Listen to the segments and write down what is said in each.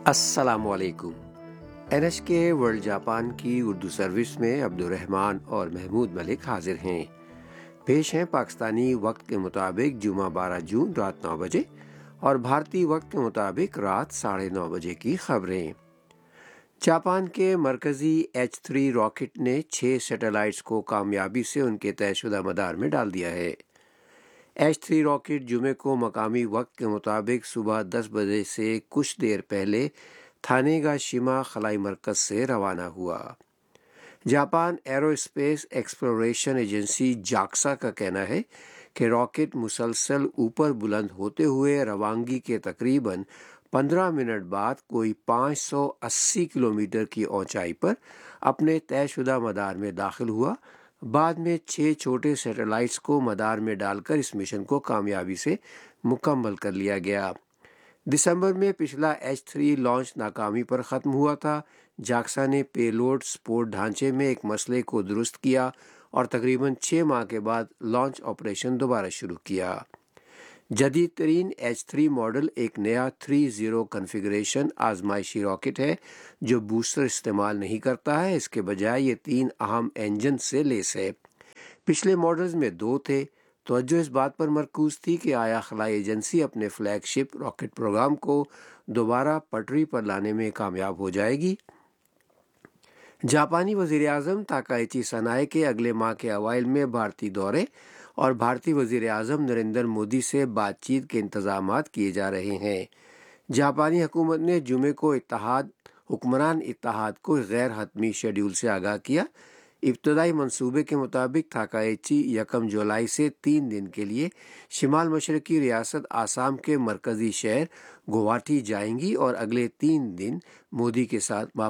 السلام علیکم۔ NHK world Japan کی اردو سروس میں عبدالرحمن اور محمود ملک حاضر ہیں۔ پیش ہیں پاکستانی وقت کے مطابق جمعہ 12 جون رات 9 بجے اور بھارتی وقت کے مطابق رات 9:30 بجے کی خبریں۔ جاپان کے مرکزی H3 راکٹ نے 6 سیٹلائٹس کو کامیابی سے ان کے طے شدہ مدار میں ڈال دیا ہے۔ H3 راکٹ جمعے کو مقامی وقت کے مطابق صبح 10 بجے سے کچھ دیر پہلے تھانیگا شیما خلائی مرکز سے روانہ ہوا۔ Japan arrow space exploration agency جاکسا کا کہنا ہے کہ راکٹ مسلسل اوپر بلند ہوتے ہوئے روانگی کے تقریباً 15 منٹ بعد کوئی 580 کلومیٹر کی اونچائی پر اپنے طے شدہ مدار میں داخل ہوا۔ بعد میں 6 چھوٹے سیٹلائٹس کو مدار میں ڈال کر اس مشن کو کامیابی سے مکمل کر لیا گیا۔ دسمبر میں پچھلا H3 لانچ ناکامی پر ختم ہوا تھا۔ جاکسا نے پے لوڈ سپورٹ ڈھانچے میں ایک مسئلے کو درست کیا اور تقریباً 6 ماہ کے بعد لانچ آپریشن دوبارہ شروع کیا۔ جدید ترین H3 ماڈل ایک نیا 3.0 کنفیگریشن آزمائشی راکٹ ہے جو بوسٹر استعمال نہیں کرتا ہے، اس کے بجائے یہ 3 اہم انجن سے لیس ہے۔ پچھلے ماڈلز میں 2 تھے۔ توجہ اس بات پر مرکوز تھی کہ آیا خلائی ایجنسی اپنے فلیگ شپ راکٹ پروگرام کو دوبارہ پٹری پر لانے میں کامیاب ہو جائے گی۔ جاپانی وزیر اعظم تاکائچی سنائے کے اگلے ماہ کے اوائل میں بھارتی دورے اور بھارتی وزیر اعظم نریندر مودی سے بات چیت کے انتظامات کیے جا رہے ہیں۔ جاپانی حکومت نے جمعے کو حکمران اتحاد کو غیر حتمی شیڈول سے آگاہ کیا۔ ابتدائی منصوبے کے مطابق تاکائچی 1 جولائی سے 3 دن کے لیے شمال مشرقی ریاست آسام کے مرکزی شہر گوہاٹی جائیں گی اور اگلے دن مودی کے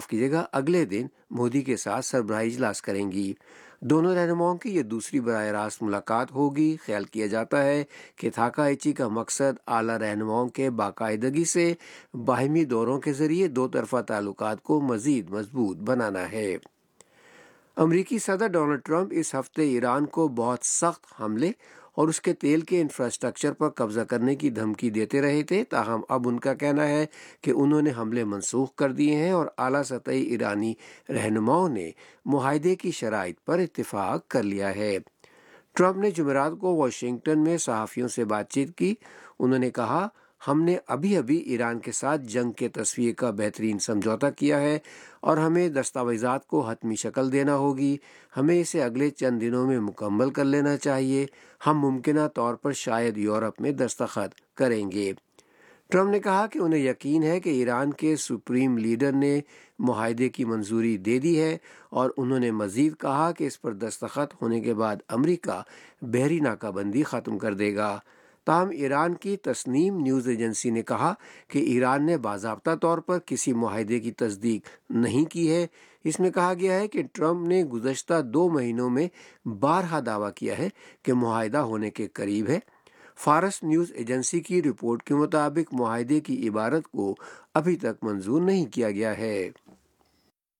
ساتھ سربراہی اجلاس کریں گی۔ دونوں رہنماؤں کی یہ دوسری براہ راست ملاقات ہوگی۔ خیال کیا جاتا ہے کہ تاکائچی کا مقصد اعلیٰ رہنماؤں کے باقاعدگی سے باہمی دوروں کے ذریعے دو طرفہ تعلقات کو مزید مضبوط بنانا ہے۔ امریکی صدر ڈونلڈ ٹرمپ اس ہفتے ایران کو بہت سخت حملے اور اس کے تیل کے انفراسٹرکچر پر قبضہ کرنے کی دھمکی دیتے رہے تھے، تاہم اب ان کا کہنا ہے کہ انہوں نے حملے منسوخ کر دیے ہیں اور اعلیٰ سطحی ایرانی رہنماؤں نے معاہدے کی شرائط پر اتفاق کر لیا ہے۔ ٹرمپ نے جمعرات کو واشنگٹن میں صحافیوں سے بات چیت کی۔ انہوں نے کہا، ہم نے ابھی ایران کے ساتھ جنگ کے تصفیے کا بہترین سمجھوتہ کیا ہے اور ہمیں دستاویزات کو حتمی شکل دینا ہوگی۔ ہمیں اسے اگلے چند دنوں میں مکمل کر لینا چاہیے۔ ہم ممکنہ طور پر شاید یورپ میں دستخط کریں گے۔ ٹرمپ نے کہا کہ انہیں یقین ہے کہ ایران کے سپریم لیڈر نے معاہدے کی منظوری دے دی ہے، اور انہوں نے مزید کہا کہ اس پر دستخط ہونے کے بعد امریکہ بحری ناکہ بندی ختم کر دے گا۔ تاہم ایران کی تسنیم نیوز ایجنسی نے کہا کہ ایران نے باضابطہ طور پر کسی معاہدے کی تصدیق نہیں کی ہے۔ اس میں کہا گیا ہے کہ ٹرمپ نے گزشتہ 2 مہینوں میں بارہا دعویٰ کیا ہے کہ معاہدہ ہونے کے قریب ہے۔ فارس نیوز ایجنسی کی رپورٹ کے مطابق معاہدے کی عبارت کو ابھی تک منظور نہیں کیا گیا ہے۔